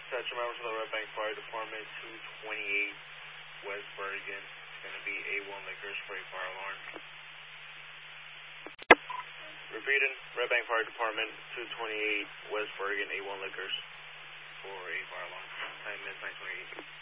Dispatcher, member for the Red Bank Fire Department, 228 West Bergen. It's going to be A1 Liquors for a fire alarm. Repeating, Red Bank Fire Department, 228 West Bergen, A1 Liquors for a fire alarm. Time is 9:28.